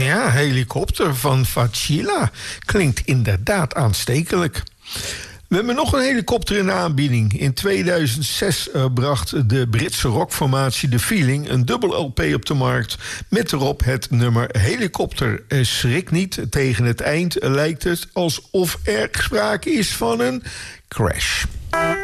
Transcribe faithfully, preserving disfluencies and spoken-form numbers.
Ja, helikopter van Facila. Klinkt inderdaad aanstekelijk. We hebben nog een helikopter in de aanbieding. In tweeduizend zes uh, bracht de Britse rockformatie The Feeling een dubbel L P op de markt met erop het nummer Helikopter. Uh, schrik niet, tegen het eind lijkt het alsof er sprake is van een crash.